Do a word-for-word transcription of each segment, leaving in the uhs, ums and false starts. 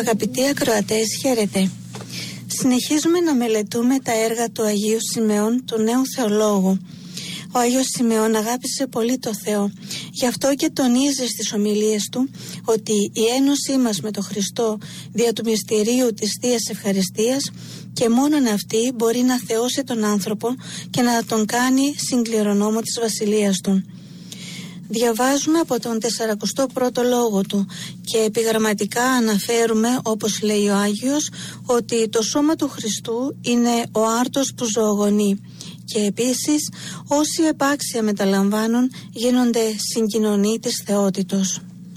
Αγαπητοί ακροατές, χαίρετε. Συνεχίζουμε να μελετούμε τα έργα του Αγίου Σημεών, του νέου θεολόγου. Ο Άγιος Σημεών αγάπησε πολύ το Θεό, γι' αυτό και τονίζει στις ομιλίες του ότι η ένωσή μας με τον Χριστό δια του μυστηρίου της Θείας Ευχαριστίας και μόνον αυτή μπορεί να θεώσει τον άνθρωπο και να τον κάνει συγκληρονόμο της Βασιλείας του. Διαβάζουμε από τον τεσσαρακοστό πρώτο λόγο του και επιγραμματικά αναφέρουμε, όπως λέει ο Άγιος, ότι το σώμα του Χριστού είναι ο άρτος που ζωογονεί και επίσης όσοι επάξια μεταλαμβάνουν γίνονται συγκοινωνοί της θεότητος.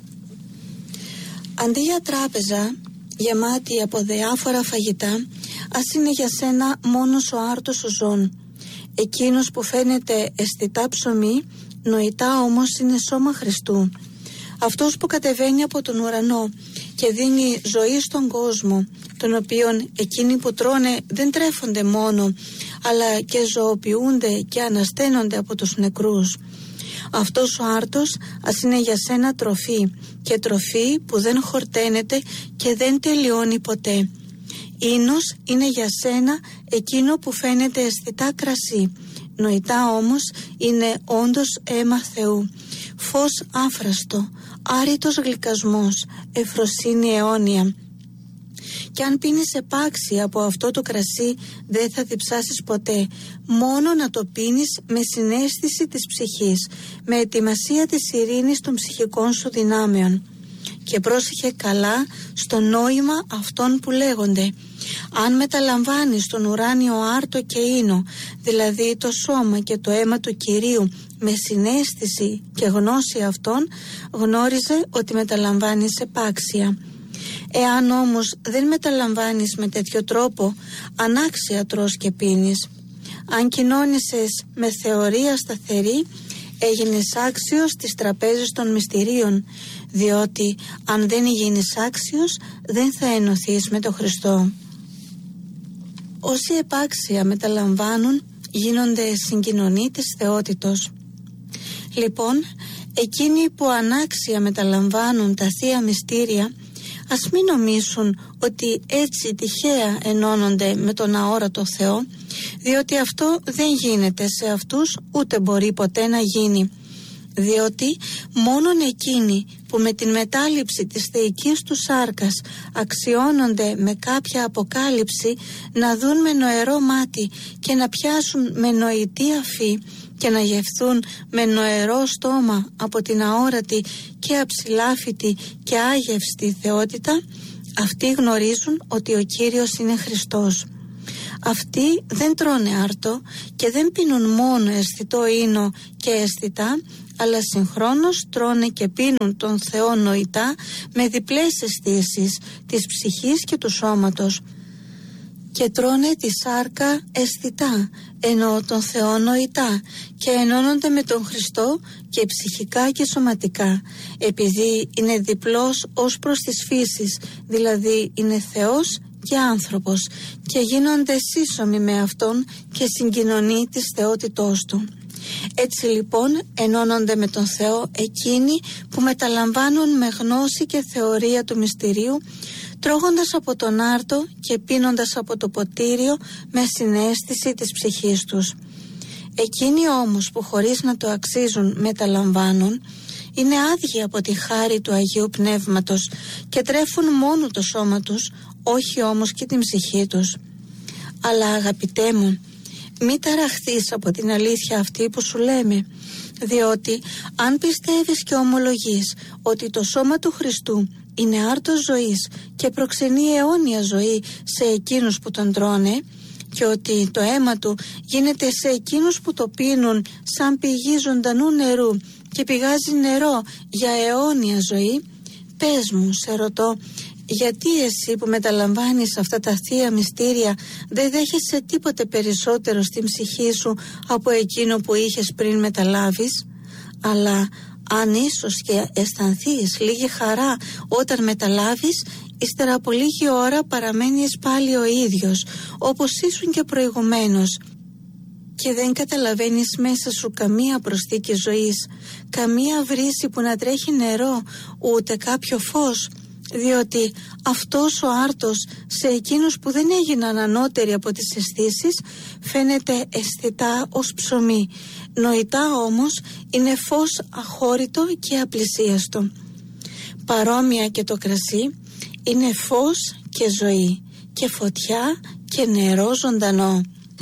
Αντί για τράπεζα γεμάτη από διάφορα φαγητά, ας είναι για σένα μόνος ο άρτος ο ζών. Εκείνος που φαίνεται αισθητά ψωμί, νοητά όμως είναι σώμα Χριστού. Αυτός που κατεβαίνει από τον ουρανό και δίνει ζωή στον κόσμο, τον οποίον εκείνοι που τρώνε δεν τρέφονται μόνο, αλλά και ζωοποιούνται και ανασταίνονται από τους νεκρούς. Αυτός ο άρτος ας είναι για σένα τροφή, και τροφή που δεν χορταίνεται και δεν τελειώνει ποτέ. Ίνος είναι για σένα εκείνο που φαίνεται αισθητά κρασί, νοητά όμως είναι όντως αίμα Θεού, φως άφραστο, άρρητος γλυκασμός, ευφροσύνη αιώνια. Και αν πίνεις επάξια από αυτό το κρασί δεν θα διψάσεις ποτέ, μόνο να το πίνεις με συναίσθηση της ψυχής, με ετοιμασία της ειρήνης των ψυχικών σου δυνάμεων. Και πρόσεχε καλά στο νόημα αυτών που λέγονται. Αν μεταλαμβάνεις τον ουράνιο άρτο και ίνο, δηλαδή το σώμα και το αίμα του Κυρίου, με συναίσθηση και γνώση αυτών, γνώριζε ότι μεταλαμβάνεις επάξια. Εάν όμως δεν μεταλαμβάνεις με τέτοιο τρόπο, ανάξια τρως και πίνεις. Αν κοινώνησες με θεωρία σταθερή, έγινες άξιος της τραπέζης των μυστηρίων, διότι αν δεν γίνεις άξιος δεν θα ενωθείς με τον Χριστό. Όσοι επάξια μεταλαμβάνουν γίνονται συγκοινωνοί της θεότητος. Λοιπόν, εκείνοι που ανάξια μεταλαμβάνουν τα θεία μυστήρια, ας μην νομίσουν ότι έτσι τυχαία ενώνονται με τον αόρατο Θεό, διότι αυτό δεν γίνεται σε αυτούς, ούτε μπορεί ποτέ να γίνει. Διότι μόνον εκείνοι που με την μετάληψη της θεϊκής του σάρκας αξιώνονται με κάποια αποκάλυψη να δουν με νοερό μάτι και να πιάσουν με νοητή αφή και να γευθούν με νοερό στόμα από την αόρατη και αψηλάφητη και άγευστη θεότητα, αυτοί γνωρίζουν ότι ο Κύριος είναι Χριστός. Αυτοί δεν τρώνε άρτο και δεν πίνουν μόνο αισθητό ίνο και αισθητά, αλλά συγχρόνως τρώνε και πίνουν τον Θεό νοητά με διπλές αισθήσεις της ψυχής και του σώματος, και τρώνε τη σάρκα αισθητά, ενώ τον Θεό νοητά, και ενώνονται με τον Χριστό και ψυχικά και σωματικά, επειδή είναι διπλός ως προς τις φύσεις, δηλαδή είναι Θεός και άνθρωπος, και γίνονται σύσσωμοι με Αυτόν και συγκοινωνοί της θεότητός Του. Έτσι λοιπόν ενώνονται με τον Θεό εκείνοι που μεταλαμβάνουν με γνώση και θεωρία του μυστηρίου, τρώγοντας από τον άρτο και πίνοντας από το ποτήριο με συναίσθηση της ψυχής τους. Εκείνοι όμως που χωρίς να το αξίζουν μεταλαμβάνουν, είναι άδειοι από τη χάρη του Αγίου Πνεύματος και τρέφουν μόνο το σώμα τους, όχι όμως και την ψυχή τους. Αλλά αγαπητέ μου, μη ταραχθείς από την αλήθεια αυτή που σου λέμε, διότι αν πιστεύεις και ομολογείς ότι το σώμα του Χριστού είναι άρτος ζωής και προξενεί αιώνια ζωή σε εκείνους που τον τρώνε, και ότι το αίμα του γίνεται σε εκείνους που το πίνουν σαν πηγή ζωντανού νερού και πηγάζει νερό για αιώνια ζωή, πες μου, σε ρωτώ, γιατί εσύ που μεταλαμβάνεις αυτά τα θεία μυστήρια δεν δέχεσαι τίποτε περισσότερο στην ψυχή σου από εκείνο που είχες πριν μεταλάβεις? Αλλά αν ίσως και αισθανθείς λίγη χαρά όταν μεταλάβεις, ύστερα από λίγη ώρα παραμένεις πάλι ο ίδιος όπως ήσουν και προηγουμένως και δεν καταλαβαίνεις μέσα σου καμία προσθήκη ζωής, καμία βρύση που να τρέχει νερό, ούτε κάποιο φως, διότι αυτός ο άρτος σε εκείνους που δεν έγιναν ανώτεροι από τις αισθήσεις φαίνεται αισθητά ως ψωμί, νοητά όμως είναι φως αχώρητο και απλησίαστο. Παρόμοια και το κρασί είναι φως και ζωή και φωτιά και νερό ζωντανό.